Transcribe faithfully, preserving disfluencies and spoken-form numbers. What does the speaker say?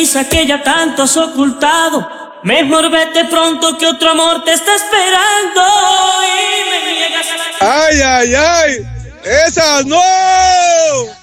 que ya tanto has ocultado. Mejor vete pronto que otro amor te está esperando. Y me niegas a la... Ay, ay, ay, esa no.